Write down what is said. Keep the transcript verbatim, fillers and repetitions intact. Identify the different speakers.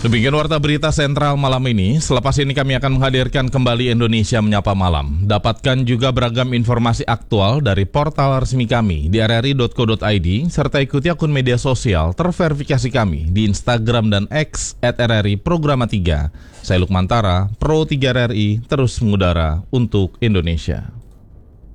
Speaker 1: Demikian warta berita sentral malam ini. Selepas ini kami akan menghadirkan kembali Indonesia Menyapa Malam. Dapatkan juga beragam informasi aktual dari portal resmi kami di r r i dot co dot i d serta ikuti akun media sosial terverifikasi kami di Instagram dan X at r r i programa tiga. Saya Lukman Tara, Pro tiga R R I, terus mengudara untuk Indonesia.